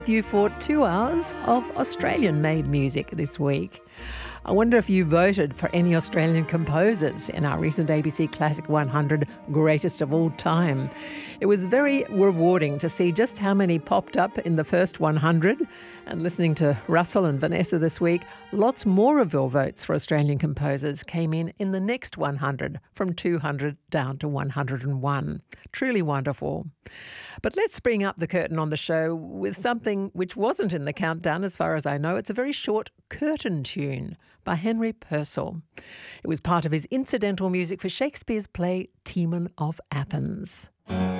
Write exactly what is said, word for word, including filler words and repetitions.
You for two hours of Australian-made music this week. I wonder if you voted for any Australian composers in our recent A B C Classic one hundred Greatest of All Time. It was very rewarding to see just how many popped up in the first one hundred. And listening to Russell and Vanessa this week, lots more of your votes for Australian composers came in in the next one hundred, from two hundred down to one hundred and one. Truly wonderful. But let's bring up the curtain on the show with something which wasn't in the countdown as far as I know. It's a very short curtain tune by Henry Purcell. It was part of his incidental music for Shakespeare's play Timon of Athens.